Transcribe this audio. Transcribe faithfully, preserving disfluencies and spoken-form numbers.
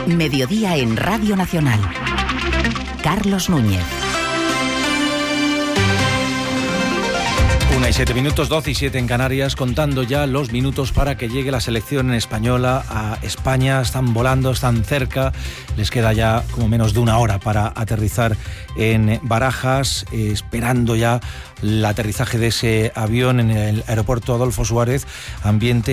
Mediodía en Radio Nacional. Carlos Núñez. Una y siete minutos, doce y siete en Canarias, contando ya los minutos para que llegue la selección española a España. Están volando, están cerca, les queda ya como menos de una hora para aterrizar en Barajas, eh, esperando ya el aterrizaje de ese avión en el aeropuerto Adolfo Suárez. Ambiente